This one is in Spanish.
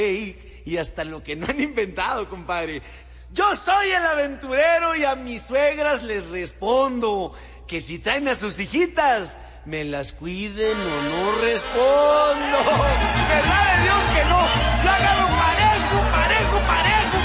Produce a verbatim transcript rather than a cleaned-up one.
y hasta lo que no han inventado, compadre. Yo soy el aventurero y a mis suegras les respondo que si traen a sus hijitas, me las cuiden o no respondo.